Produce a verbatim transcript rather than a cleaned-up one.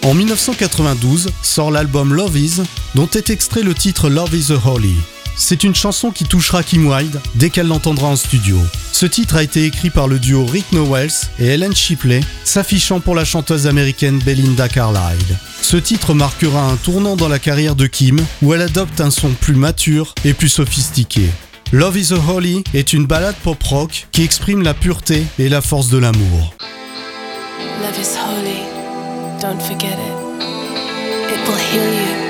En dix-neuf cent quatre-vingt-douze sort l'album Love Is, dont est extrait le titre Love Is a Holy. C'est une chanson qui touchera Kim Wilde dès qu'elle l'entendra en studio. Ce titre a été écrit par le duo Rick Nowels et Ellen Shipley, s'affichant pour la chanteuse américaine Belinda Carlisle. Ce titre marquera un tournant dans la carrière de Kim, où elle adopte un son plus mature et plus sophistiqué. Love Is a Holy est une ballade pop-rock qui exprime la pureté et la force de l'amour. Love is holy, don't forget it. It will heal you.